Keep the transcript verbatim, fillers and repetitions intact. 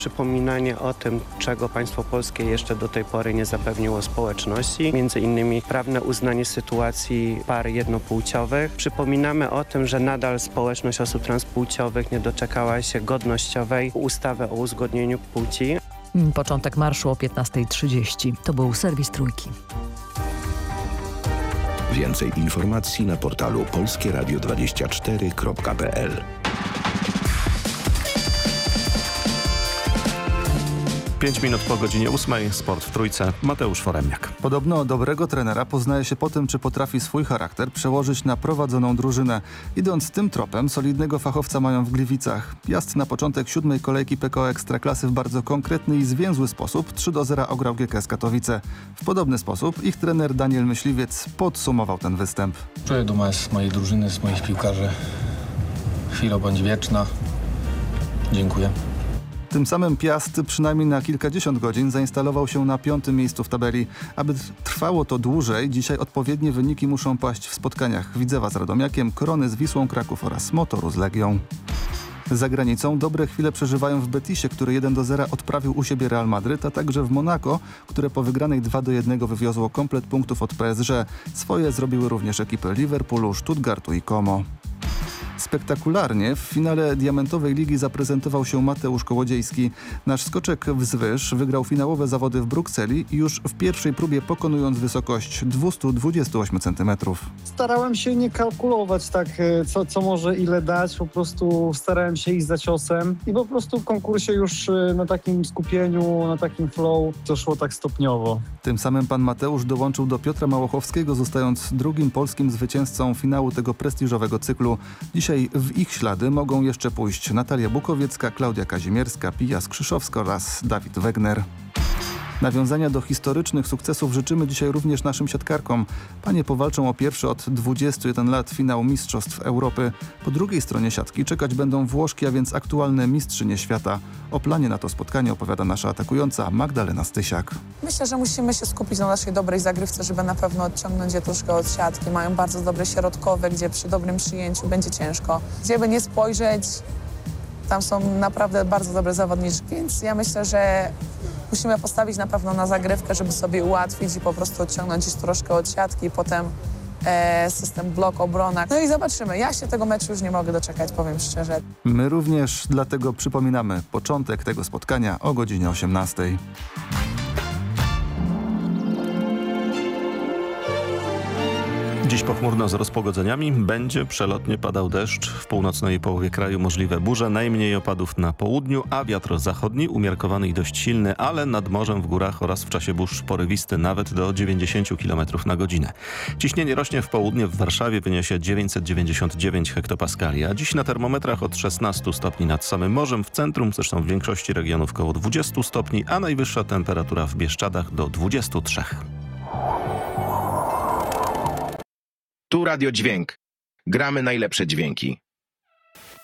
Przypominanie o tym, czego państwo polskie jeszcze do tej pory nie zapewniło społeczności, między innymi prawne uznanie sytuacji par jednopłciowych. Przypominamy o tym, że nadal społeczność osób transpłciowych nie doczekała się godnościowej ustawy o uzgodnieniu płci. Początek marszu o piętnasta trzydzieści. To był serwis Trójki. Więcej informacji na portalu polskie radio dwadzieścia cztery kropka p l. Pięć minut po godzinie ósmej. Sport w Trójce. Mateusz Foremniak. Podobno dobrego trenera poznaje się po tym, czy potrafi swój charakter przełożyć na prowadzoną drużynę. Idąc tym tropem, solidnego fachowca mają w Gliwicach. Piast na początek siódmej kolejki P K O Ekstraklasy w bardzo konkretny i zwięzły sposób trzy do zera ograł G K S Katowice. W podobny sposób ich trener Daniel Myśliwiec podsumował ten występ. Czuję dumę z mojej drużyny, z moich piłkarzy. Chwila bądź wieczna. Dziękuję. Tym samym Piast przynajmniej na kilkadziesiąt godzin zainstalował się na piątym miejscu w tabeli. Aby trwało to dłużej, dzisiaj odpowiednie wyniki muszą paść w spotkaniach Widzewa z Radomiakiem, Korony z Wisłą Kraków oraz Motoru z Legią. Za granicą dobre chwile przeżywają w Betisie, który jeden do zera odprawił u siebie Real Madryt, a także w Monako, które po wygranej dwa do jednego wywiozło komplet punktów od P S G. Swoje zrobiły również ekipy Liverpoolu, Stuttgartu i Como. Spektakularnie w finale Diamentowej Ligi zaprezentował się Mateusz Kołodziejski. Nasz skoczek wzwyż wygrał finałowe zawody w Brukseli i już w pierwszej próbie pokonując wysokość dwieście dwadzieścia osiem centymetrów. Starałem się nie kalkulować tak, co, co może ile dać. Po prostu starałem się iść za ciosem i po prostu w konkursie już na takim skupieniu, na takim flow to szło tak stopniowo. Tym samym pan Mateusz dołączył do Piotra Małochowskiego, zostając drugim polskim zwycięzcą finału tego prestiżowego cyklu. Dzisiaj w ich ślady mogą jeszcze pójść Natalia Bukowiecka, Klaudia Kazimierska, Pija Skrzyszowska oraz Dawid Wegner. Nawiązania do historycznych sukcesów życzymy dzisiaj również naszym siatkarkom. Panie powalczą o pierwszy od dwudziestu jeden lat finał Mistrzostw Europy. Po drugiej stronie siatki czekać będą Włoszki, a więc aktualne mistrzynie świata. O planie na to spotkanie opowiada nasza atakująca Magdalena Stysiak. Myślę, że musimy się skupić na naszej dobrej zagrywce, żeby na pewno odciągnąć je troszkę od siatki. Mają bardzo dobre środkowe, gdzie przy dobrym przyjęciu będzie ciężko. Gdzie by nie spojrzeć, tam są naprawdę bardzo dobre zawodniczki, więc ja myślę, że musimy postawić na pewno na zagrywkę, żeby sobie ułatwić i po prostu odciągnąć ich troszkę od siatki, potem e, system blok, obrona. No i zobaczymy. Ja się tego meczu już nie mogę doczekać, powiem szczerze. My również, dlatego przypominamy początek tego spotkania o godzinie osiemnastej. Dziś pochmurno z rozpogodzeniami. Będzie przelotnie padał deszcz. W północnej połowie kraju możliwe burze. Najmniej opadów na południu, a wiatr zachodni umiarkowany i dość silny, ale nad morzem, w górach oraz w czasie burz porywisty nawet do dziewięćdziesiąt kilometrów na godzinę. Ciśnienie rośnie w południe. W Warszawie wyniesie dziewięćset dziewięćdziesiąt dziewięć hektopaskali, a dziś na termometrach od szesnastu stopni nad samym morzem. W centrum, zresztą w większości regionów koło dwudziestu stopni, a najwyższa temperatura w Bieszczadach do dwudziestu trzech. Tu Radio Dźwięk. Gramy najlepsze dźwięki.